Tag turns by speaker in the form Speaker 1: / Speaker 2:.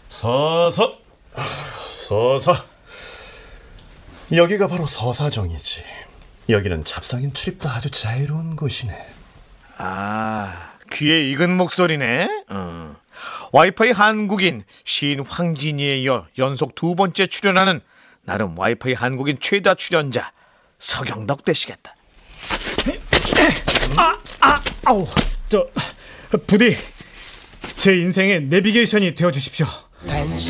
Speaker 1: 서서 서서. 여기가 바로 서사정이지. 여기는 잡상인 출입도 아주 자유로운 곳이네.
Speaker 2: 아, 귀에 익은 목소리네. 와이파이 한국인 시인 황진이에 이어 연속 2번째 출연하는 나름 와이파이 한국인 최다 출연자 서경덕 되시겠다.
Speaker 3: 아우, 부디 제 인생의 내비게이션이 되어주십시오.